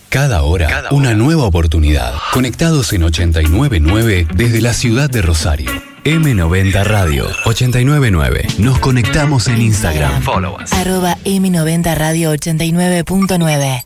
Cada hora, una nueva oportunidad. Conectados en 89.9 desde la ciudad de Rosario. M90 Radio 89.9. Nos conectamos en Instagram. Follow us. @M90 Radio 89.9.